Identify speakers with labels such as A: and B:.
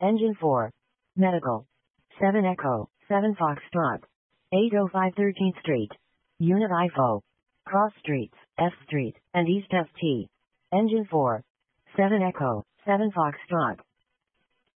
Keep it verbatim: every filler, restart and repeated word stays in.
A: Engine four. Medical. seven Echo, seven Foxtrot. eight oh five thirteenth Street. Unit I F O. Cross Streets, F Street, and East F T. Engine four. seven Echo, seven Foxtrot.